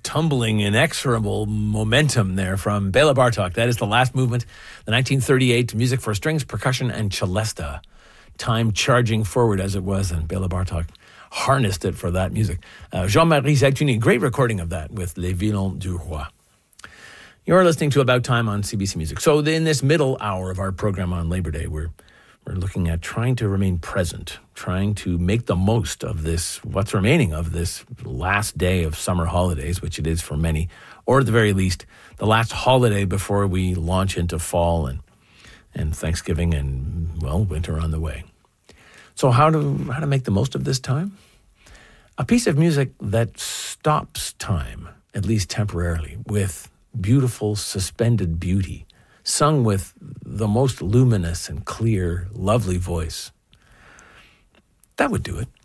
tumbling, inexorable momentum there from Bela Bartok. That is the last movement, the 1938 music for strings, percussion, and celesta. Time charging forward as it was, and Bela Bartok harnessed it for that music. Jean-Marie Zactuni, great recording of that with Les Violons du Roi. You're listening to About Time on CBC Music. So in this middle hour of our program on Labor Day, we're looking at trying to remain present, trying to make the most of this, what's remaining of this last day of summer holidays, which it is for many, or at the very least, the last holiday before we launch into fall and Thanksgiving and, well, winter on the way. So how to make the most of this time? A piece of music that stops time, at least temporarily, with beautiful, suspended beauty, sung with the most luminous and clear, lovely voice. That would do it.